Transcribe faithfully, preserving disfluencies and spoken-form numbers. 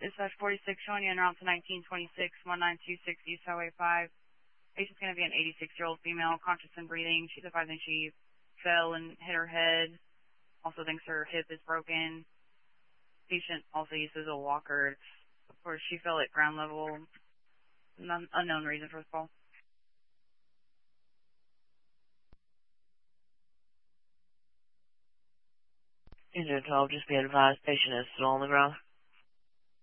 dispatch forty-six showing you en route to nineteen twenty-six, one nine two six East Highway five. Patient's going to be an eighty-six-year-old female, conscious and breathing. She's advising she fell and hit her head. Also thinks her hip is broken. Patient also uses a walker. Of course, she fell at ground level. None, unknown reason for the fall. Engine twelve, just be advised, patient is still on the ground.